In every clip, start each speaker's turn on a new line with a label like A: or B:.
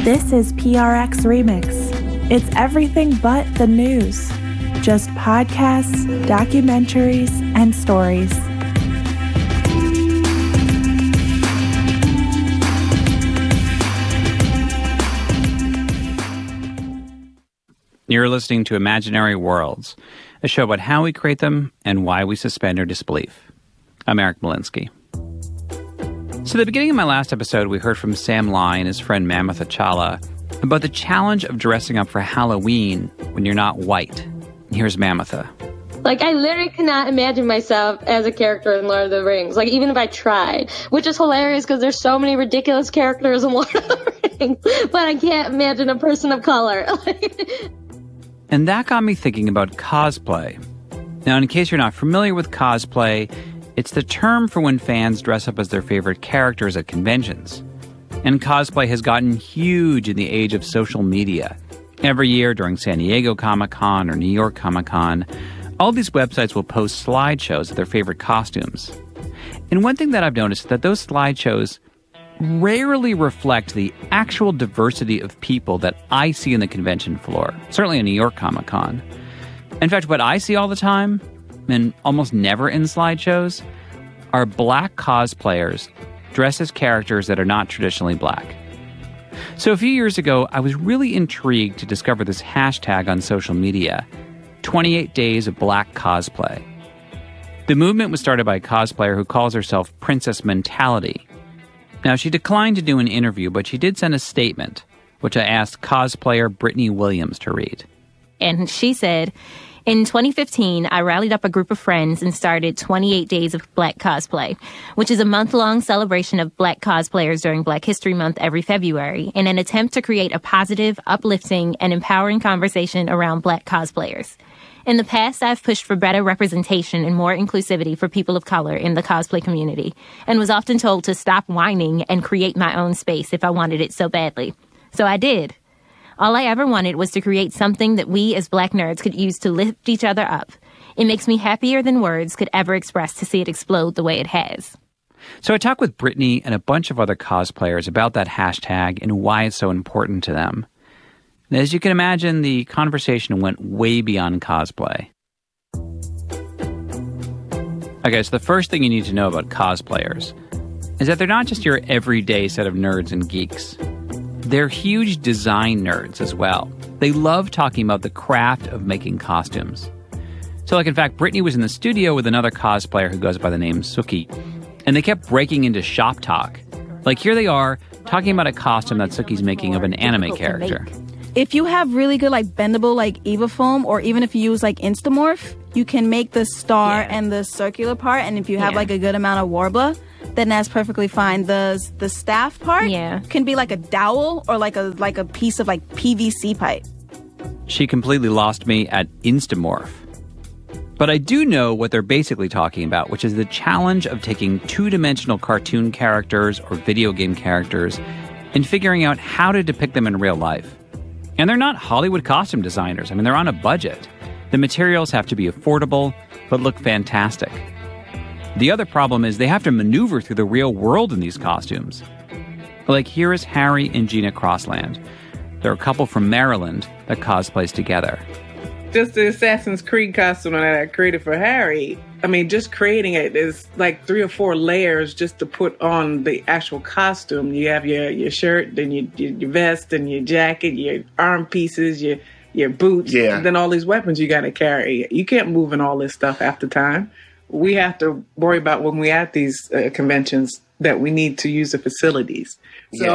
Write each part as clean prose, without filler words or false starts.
A: This is PRX Remix. It's everything but the news. Just podcasts, documentaries, and stories.
B: You're listening to Imaginary Worlds, a show about how we create them and why we suspend our disbelief. I'm Eric Molinsky. So at the beginning of my last episode, we heard from Sam Lai and his friend Mamitha Challa about the challenge of dressing up for Halloween when you're not white. Here's Mamitha.
C: I literally cannot imagine myself as a character in Lord of the Rings, even if I tried, which is hilarious because there's so many ridiculous characters in Lord of the Rings, but I can't imagine a person of color.
B: And that got me thinking about cosplay. Now, in case you're not familiar with cosplay, it's the term for when fans dress up as their favorite characters at conventions. And cosplay has gotten huge in the age of social media. Every year during San Diego Comic-Con or New York Comic-Con, all these websites will post slideshows of their favorite costumes. And one thing that I've noticed is that those slideshows rarely reflect the actual diversity of people that I see in the convention floor, certainly in New York Comic-Con. In fact, what I see all the time, and almost never in slideshows, are black cosplayers dressed as characters that are not traditionally black. So a few years ago, I was really intrigued to discover this hashtag on social media, 28 Days of Black Cosplay. The movement was started by a cosplayer who calls herself Princess Mentality. Now, she declined to do an interview, but she did send a statement, which I asked cosplayer Brittany Williams to read.
D: And she said, in 2015, I rallied up a group of friends and started 28 Days of Black Cosplay, which is a month-long celebration of Black cosplayers during Black History Month every February, in an attempt to create a positive, uplifting, and empowering conversation around Black cosplayers. In the past, I've pushed for better representation and more inclusivity for people of color in the cosplay community, and was often told to stop whining and create my own space if I wanted it so badly. So I did. All I ever wanted was to create something that we as Black nerds could use to lift each other up. It makes me happier than words could ever express to see it explode the way it has.
B: So I talked with Brittany and a bunch of other cosplayers about that hashtag and why it's so important to them. And as you can imagine, the conversation went way beyond cosplay. Okay, so the first thing you need to know about cosplayers is that they're not just your everyday set of nerds and geeks. They're huge design nerds as well. They love talking about the craft of making costumes. So in fact, Brittany was in the studio with another cosplayer who goes by the name Suki, and they kept breaking into shop talk. Here they are, talking about a costume that Suki's making of an anime character.
E: If you have really good bendable Eva foam, or even if you use Instamorph, you can make the star and the circular part, and if you have a good amount of Warbler, then that's perfectly fine. The staff part can be a dowel or a piece of PVC pipe.
B: She completely lost me at Instamorph. But I do know what they're basically talking about, which is the challenge of taking two-dimensional cartoon characters or video game characters and figuring out how to depict them in real life. And they're not Hollywood costume designers. They're on a budget. The materials have to be affordable, but look fantastic. The other problem is they have to maneuver through the real world in these costumes. Here is Harry and Gina Crossland. They're a couple from Maryland that cosplays together.
F: Just the Assassin's Creed costume that I created for Harry, just creating it is 3 or 4 layers just to put on the actual costume. You have your shirt, then your vest, and your jacket, your arm pieces, your boots, and then all these weapons you got to carry. You can't move in all this stuff half the time. We have to worry about when we're at these conventions that we need to use the facilities. So,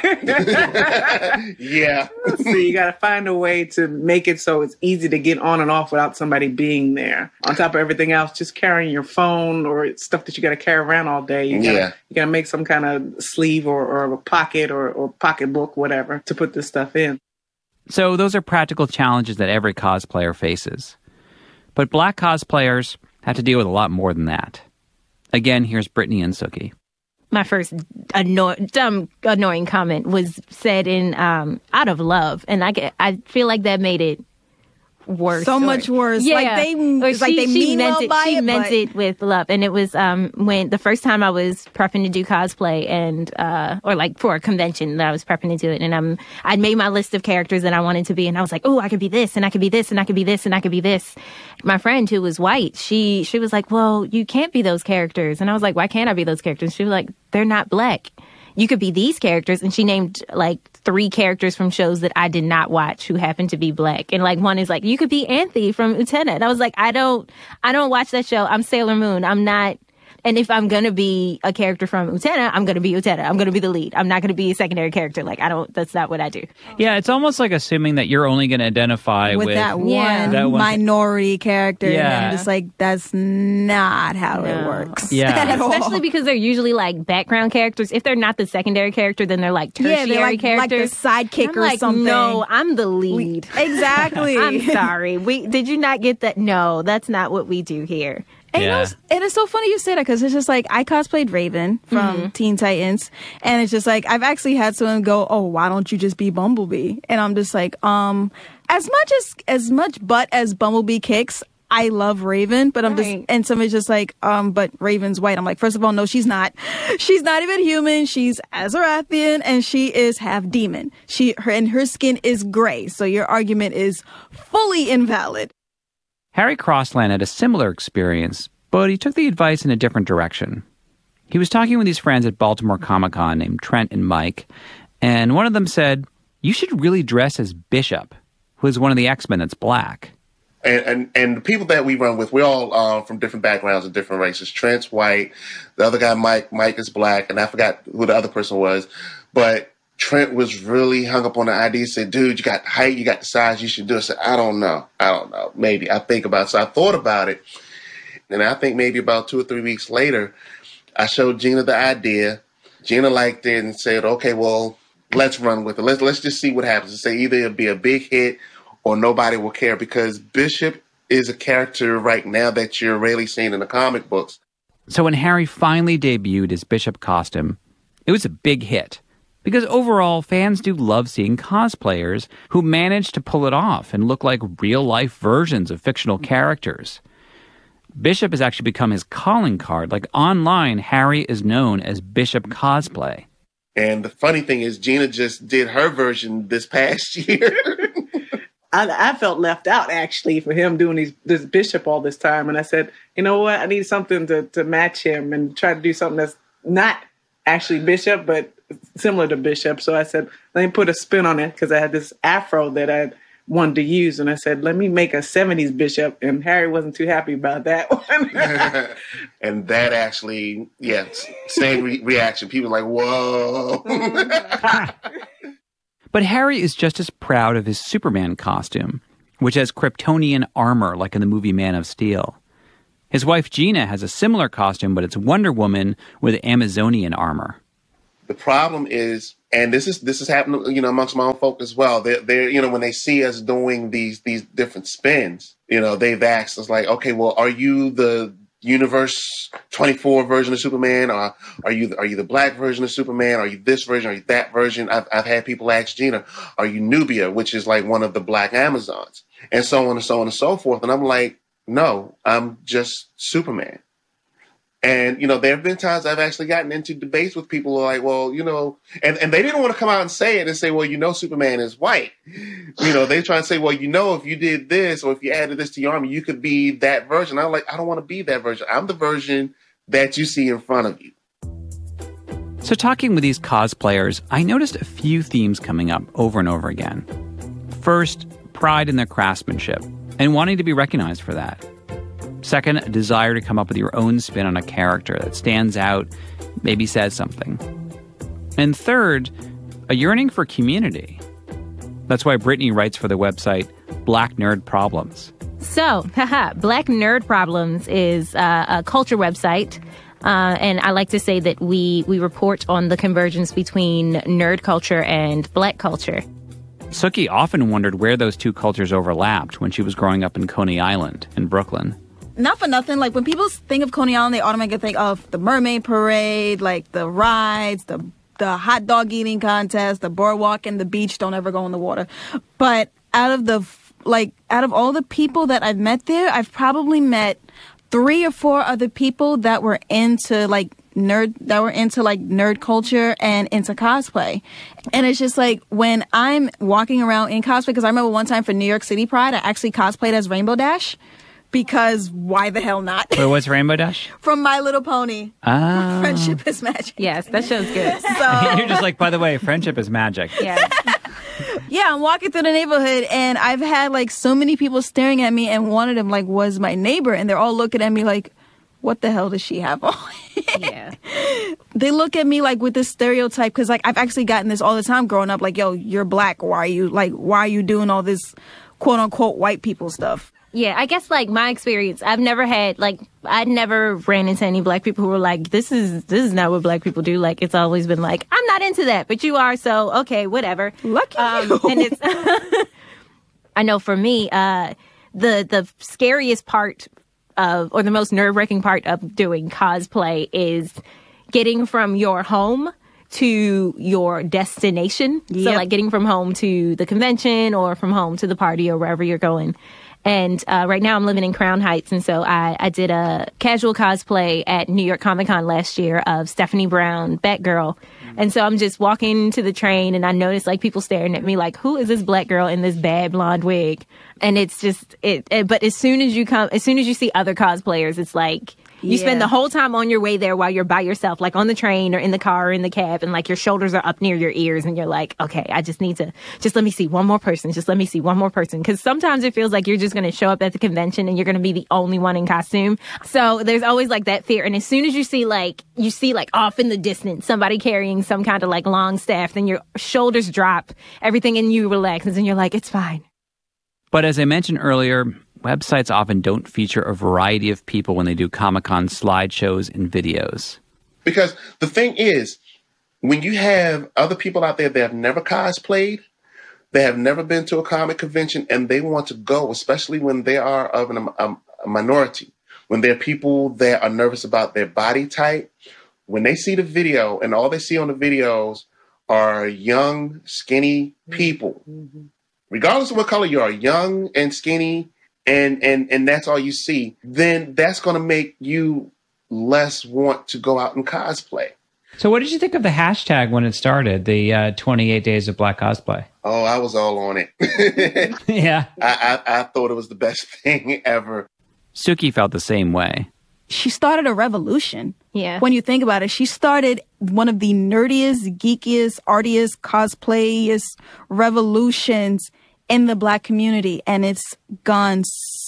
F: so you got to find a way to make it so it's easy to get on and off without somebody being there. On top of everything else, just carrying your phone or stuff that you got to carry around all day. You got to make some kind of sleeve or a pocket or pocketbook, whatever, to put this stuff in.
B: So those are practical challenges that every cosplayer faces. But Black cosplayers have to deal with a lot more than that. Again, here's Brittany and Suki.
D: My first dumb, annoying comment was said in out of love, and I feel like that made it worse.
E: So much worse.
D: Yeah.
E: Like they mean well by it.
D: She meant it with love. And it was when the first time I was prepping to do cosplay and or like for a convention that I was prepping to do it, and I'd made my list of characters that I wanted to be, and I was like, oh, I could be this, and I could be this, and I could be this, and I could be this. My friend who was white, she was like, well, you can't be those characters. And I was like, why can't I be those characters? She was like, they're not black. You could be these characters. And she named like 3 characters from shows that I did not watch who happened to be black. And like one is like, you could be Anthe from Utena. And I was like, I don't watch that show. I'm Sailor Moon. I'm not. And if I'm going to be a character from Utena, I'm going to be Utena. I'm going to be the lead. I'm not going to be a secondary character. Like, that's not what I do.
B: Yeah, it's almost like assuming that you're only going to identify with
E: that one minority character.
B: Yeah.
E: And I'm just like, that's not how it works.
B: Yeah.
D: Especially because they're usually like background characters. If they're not the secondary character, then they're like tertiary characters.
E: Like the sidekick or
D: like,
E: something.
D: No, I'm the lead.
E: Exactly.
D: I'm sorry. Did you not get that? No, that's not what we do here.
E: And, and it's so funny you say that because it's just like I cosplayed Raven from Teen Titans, and it's just like I've actually had someone go, "Oh, why don't you just be Bumblebee?" And I'm just like, as much butt as Bumblebee kicks, I love Raven, but I'm just, and somebody's just like, but Raven's white. I'm like, first of all, no, she's not. She's not even human. She's Azarathian, and she is half demon. Her skin is gray. So your argument is fully invalid.
B: Harry Crossland had a similar experience, but he took the advice in a different direction. He was talking with his friends at Baltimore Comic-Con named Trent and Mike, and one of them said, you should really dress as Bishop, who is one of the X-Men that's black.
G: And the people that we run with, we're all from different backgrounds and different races. Trent's white, the other guy, Mike is black, and I forgot who the other person was, but Trent was really hung up on the idea. He said, dude, you got the height, you got the size, you should do it. I said, I don't know. Maybe. I think about it. So I thought about it. And I think maybe about 2 or 3 weeks later, I showed Gina the idea. Gina liked it and said, okay, well, let's run with it. Let's just see what happens. And say either it'll be a big hit or nobody will care, because Bishop is a character right now that you're rarely seeing in the comic books.
B: So when Harry finally debuted his Bishop costume, it was a big hit. Because overall, fans do love seeing cosplayers who manage to pull it off and look like real-life versions of fictional characters. Bishop has actually become his calling card. Like online, Harry is known as Bishop Cosplay.
G: And the funny thing is, Gina just did her version this past year.
F: I felt left out, actually, for him doing this Bishop all this time. And I said, you know what? I need something to match him and try to do something that's not actually Bishop, but similar to Bishop. So I said, let me put a spin on it, because I had this afro that I wanted to use. And I said, let me make a 70s Bishop. And Harry wasn't too happy about that one.
G: And that actually, same reaction. People like, whoa.
B: But Harry is just as proud of his Superman costume, which has Kryptonian armor like in the movie Man of Steel. His wife Gina has a similar costume, but it's Wonder Woman with Amazonian armor.
G: The problem is, and this is happening, amongst my own folk as well. They're when they see us doing these different spins, they've asked us like, okay, well, are you the Universe 24 version of Superman, or are you the black version of Superman? Are you this version? Are you that version? I've had people ask Gina, are you Nubia, which is like one of the black Amazons, and so on and so on and so forth. And I'm like, no, I'm just Superman. And, there have been times I've actually gotten into debates with people who are like, well, and they didn't want to come out and say it and say, well, Superman is white. They try and say, well, if you did this or if you added this to your armor, you could be that version. I'm like, I don't want to be that version. I'm the version that you see in front of you.
B: So talking with these cosplayers, I noticed a few themes coming up over and over again. First, pride in their craftsmanship and wanting to be recognized for that. Second, a desire to come up with your own spin on a character that stands out, maybe says something. And third, a yearning for community. That's why Brittany writes for the website Black Nerd Problems.
D: So, Black Nerd Problems is a culture website. And I like to say that we report on the convergence between nerd culture and black culture.
B: Sookie often wondered where those two cultures overlapped when she was growing up in Coney Island in Brooklyn.
E: Not for nothing, like when people think of Coney Island, they automatically think of the Mermaid Parade, like the rides, the hot dog eating contest, the boardwalk and the beach. Don't ever go in the water. But out of the out of all the people that I've met there, I've probably met 3 or 4 other people that were into nerd culture and into cosplay. And it's just like when I'm walking around in cosplay, because I remember one time for New York City Pride, I actually cosplayed as Rainbow Dash. Because why the hell not?
B: Wait, what's Rainbow Dash?
E: From My Little Pony.
B: Oh.
E: Friendship is magic.
D: Yes, that show's good.
E: So,
B: You're just like, by the way, friendship is magic.
D: Yeah.
E: yeah, I'm walking through the neighborhood and I've had like so many people staring at me, and one of them like was my neighbor, and they're all looking at me like, what the hell does she have on?
D: Yeah.
E: They look at me like with this stereotype, because like I've actually gotten this all the time growing up, like, yo, you're black. Why are you doing all this quote unquote white people stuff?
D: Yeah, I guess like my experience, I never ran into any black people who were like, this is not what black people do. Like, it's always been like, I'm not into that, but you are, so okay, whatever.
E: Lucky you.
D: And it's I know for me, the scariest part of, or the most nerve-wracking part of doing cosplay is getting from your home to your destination.
E: Yep.
D: So like getting from home to the convention or from home to the party or wherever you're going. And right now I'm living in Crown Heights. And so I did a casual cosplay at New York Comic Con last year of Stephanie Brown, Batgirl. And so I'm just walking to the train and I noticed like people staring at me like, who is this black girl in this bad blonde wig? And it's just, but as soon as you see other cosplayers, it's like, you spend the whole time on your way there while you're by yourself, like on the train or in the car or in the cab, and like your shoulders are up near your ears and you're like, okay, I just need to, just let me see one more person. Just let me see one more person. Because sometimes it feels like you're just going to show up at the convention and you're going to be the only one in costume. So there's always like that fear. And as soon as you see like off in the distance, somebody carrying some kind of like long staff, then your shoulders drop, everything in you relaxes and you're like, it's fine.
B: But as I mentioned earlier, websites often don't feature a variety of people when they do Comic-Con slideshows and videos.
G: Because the thing is, when you have other people out there that have never cosplayed, they have never been to a comic convention, and they want to go, especially when they are of a minority, when they're people that are nervous about their body type, when they see the video and all they see on the videos are young, skinny people, regardless of what color you are, young and skinny, and that's all you see, then that's going to make you less want to go out and cosplay.
B: So what did you think of the hashtag when it started, the 28 Days of Black Cosplay?
G: Oh, I was all on it.
B: Yeah.
G: I thought it was the best thing ever.
B: Suki felt the same way.
E: She started a revolution.
D: Yeah.
E: When you think about it, she started one of the nerdiest, geekiest, artiest, cosplayest revolutions in the black community. And it's gone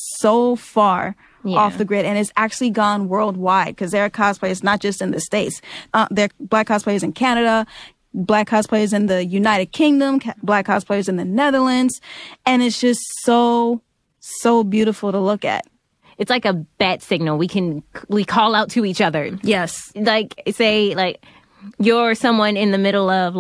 E: so far off the grid. And it's actually gone worldwide, because there are cosplayers not just in the States. There are black cosplayers in Canada, black cosplayers in the United Kingdom, black cosplayers in the Netherlands. And it's just so beautiful to look at.
D: It's like a bat signal. We call out to each other.
E: Yes.
D: Like, say, like, you're someone in the middle of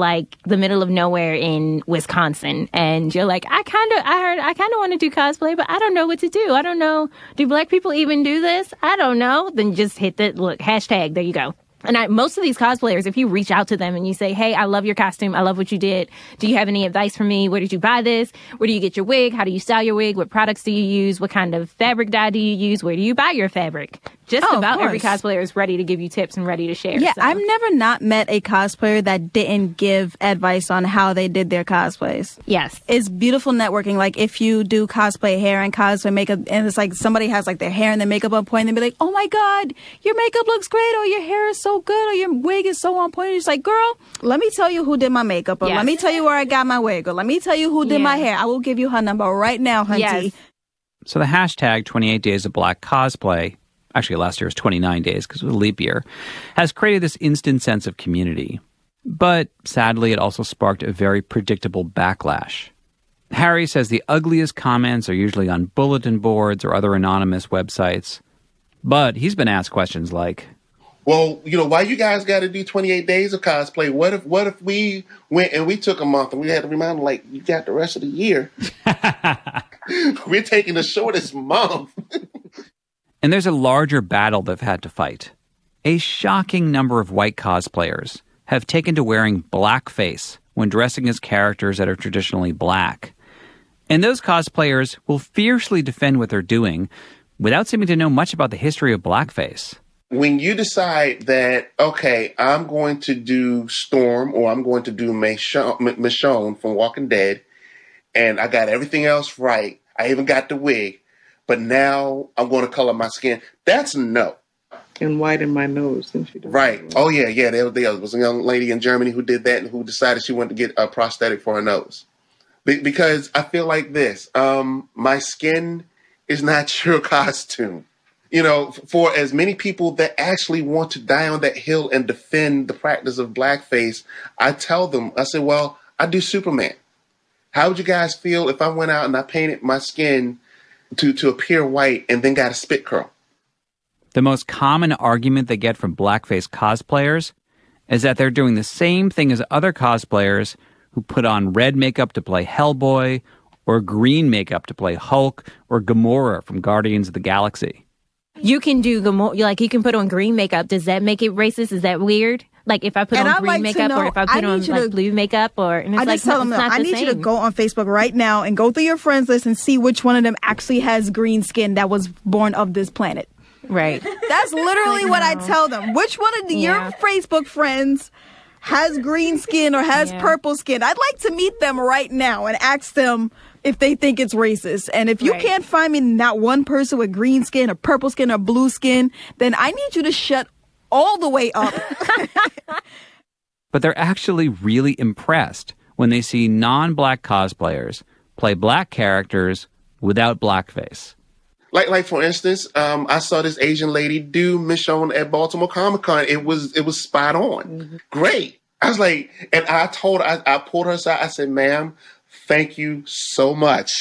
D: nowhere in Wisconsin, and you're like, I kind of want to do cosplay, but I don't know what to do. I don't know. Do black people even do this? I don't know. Then just hit the hashtag. There you go. And most of these cosplayers, if you reach out to them and you say, hey, I love your costume. I love what you did. Do you have any advice for me? Where did you buy this? Where do you get your wig? How do you style your wig? What products do you use? What kind of fabric dye do you use? Where do you buy your fabric? Just about every cosplayer is ready to give you tips and ready to share.
E: Yeah,
D: so.
E: I've never not met a cosplayer that didn't give advice on how they did their cosplays.
D: Yes.
E: It's beautiful networking. Like, if you do cosplay hair and cosplay makeup, and it's like somebody has like their hair and their makeup on point, and they'll be like, oh my God, your makeup looks great, or your hair is so good, or your wig is so on point. And it's like, girl, let me tell you who did my makeup, or let me tell you where I got my wig, or let me tell you who did my hair. I will give you her number right now, hunty.
D: Yes.
B: So the hashtag 28 Days of Black Cosplay, actually last year was 29 days because it was a leap year, has created this instant sense of community. But sadly, it also sparked a very predictable backlash. Harry says the ugliest comments are usually on bulletin boards or other anonymous websites. But he's been asked questions like,
G: well, why you guys got to do 28 days of cosplay? What if we went and we took a month and we had to remind them, like, you got the rest of the year. We're taking the shortest month.
B: And there's a larger battle they've had to fight. A shocking number of white cosplayers have taken to wearing blackface when dressing as characters that are traditionally black. And those cosplayers will fiercely defend what they're doing without seeming to know much about the history of blackface.
G: When you decide that, okay, I'm going to do Storm or I'm going to do Michonne from Walking Dead, and I got everything else right, I even got the wig, but now I'm going to color my skin, that's a no.
F: And whiten my nose. Didn't she do
G: right.
F: that?
G: Oh, yeah. There was a young lady in Germany who did that and who decided she wanted to get a prosthetic for her nose. Because I feel like this, my skin is not your costume. You know, for as many people that actually want to die on that hill and defend the practice of blackface, I tell them, I say, well, I do Superman. How would you guys feel if I went out and I painted my skin to appear white and then got a spit curl?
B: The most common argument they get from blackface cosplayers is that they're doing the same thing as other cosplayers who put on red makeup to play Hellboy or green makeup to play Hulk or Gamora from Guardians of the Galaxy.
D: You can do you can put on green makeup. Does that make it racist? Is that weird? Like if I put on green makeup or if I put on blue makeup and it's
E: I just tell them, I need you to go on Facebook right now and go through your friends list and see which one of them actually has green skin that was born of this planet.
D: Right.
E: That's literally what I tell them. Which one of your Facebook friends has green skin or has purple skin? I'd like to meet them right now and ask them if they think it's racist. And if you can't find me not one person with green skin or purple skin or blue skin, then I need you to shut all the way up.
B: But they're actually really impressed when they see non-black cosplayers play black characters without blackface.
G: Like for instance, I saw this Asian lady do Michonne at Baltimore Comic-Con. It was spot on. Mm-hmm. Great. I was like, and I pulled her aside. I said, ma'am, thank you so much.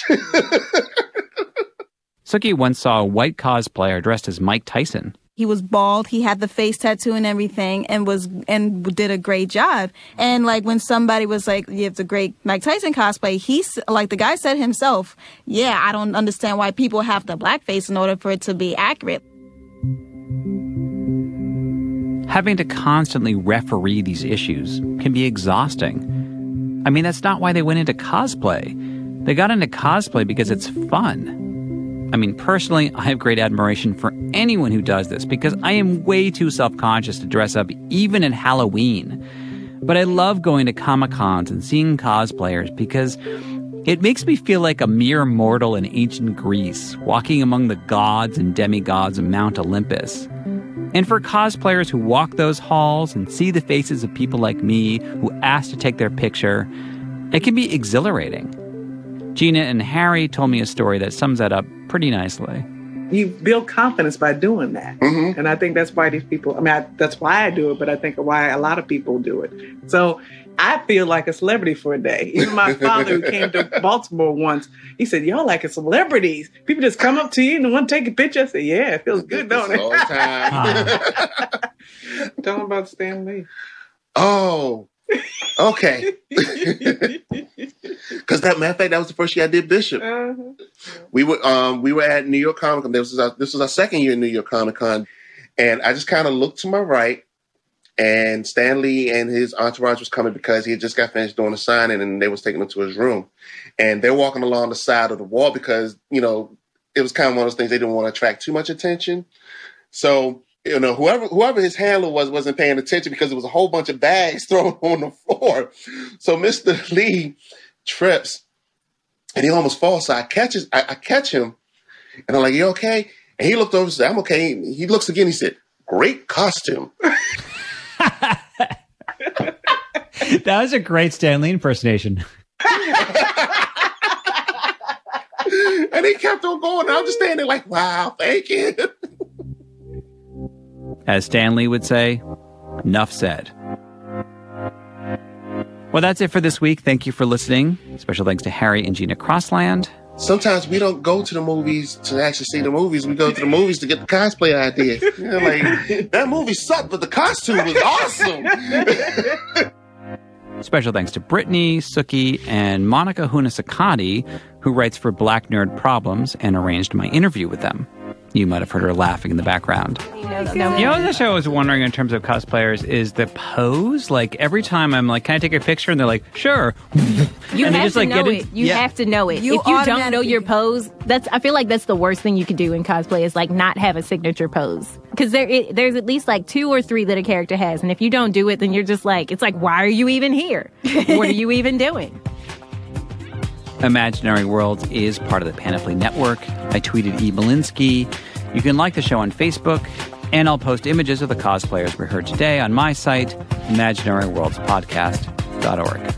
B: Suki once saw a white cosplayer dressed as Mike Tyson.
E: He was bald. He had the face tattoo and everything, and did a great job. And like when somebody was like, "You have the great Mike Tyson cosplay," the guy said himself, "Yeah, I don't understand why people have the blackface in order for it to be accurate."
B: Having to constantly referee these issues can be exhausting. I mean, that's not why they went into cosplay. They got into cosplay because it's fun. I mean, personally, I have great admiration for anyone who does this because I am way too self-conscious to dress up even at Halloween. But I love going to Comic-Cons and seeing cosplayers because it makes me feel like a mere mortal in ancient Greece, walking among the gods and demigods of Mount Olympus. And for cosplayers who walk those halls and see the faces of people like me who ask to take their picture, it can be exhilarating. Gina and Harry told me a story that sums that up pretty nicely.
F: You build confidence by doing that. Mm-hmm. And I think that's why these people, that's why I do it, but I think why a lot of people do it. So I feel like a celebrity for a day. Even my father who came to Baltimore once, he said, y'all like a celebrities. People just come up to you and want to take a picture. I said, yeah, it feels good, don't it? All the time. Tell them about Stan Lee.
G: Oh, okay. Because matter of fact, that was the first year I did Bishop. Uh-huh. We were at New York Comic Con. This was our second year in New York Comic Con, and I just kind of looked to my right, and Stan Lee and his entourage was coming because he had just got finished doing a signing, and they was taking him to his room, and they're walking along the side of the wall because it was kind of one of those things they didn't want to attract too much attention, so. Whoever his handler wasn't paying attention because there was a whole bunch of bags thrown on the floor. So Mr. Lee trips and he almost falls. So I catch him and I'm like, you okay? And he looked over and said, I'm okay. He looks again. He said, great costume.
B: That was a great Stan Lee impersonation.
G: And he kept on going. I'm just standing there like, wow, thank you.
B: As Stan Lee would say, enough said. Well, that's it for this week. Thank you for listening. Special thanks to Harry and Gina Crossland.
G: Sometimes we don't go to the movies to actually see the movies. We go to the movies to get the cosplay idea. Like, that movie sucked, but the costume was awesome.
B: Special thanks to Brittany, Suki, and Monica Hunasakati, who writes for Black Nerd Problems and arranged my interview with them. You might have heard her laughing in the background. You know, the show I was wondering in terms of cosplayers is the pose. Like, every time I'm like, can I take a picture? And they're like, sure.
D: You have to know it. You have to know it. If you don't know your pose, I feel like that's the worst thing you could do in cosplay is like not have a signature pose. Because there's at least like 2 or 3 that a character has. And if you don't do it, then you're just like, it's like, why are you even here? What are you even doing?
B: Imaginary Worlds is part of the Panoply Network. I tweeted E. Malinsky. You can like the show on Facebook, and I'll post images of the cosplayers we heard today on my site, imaginaryworldspodcast.org.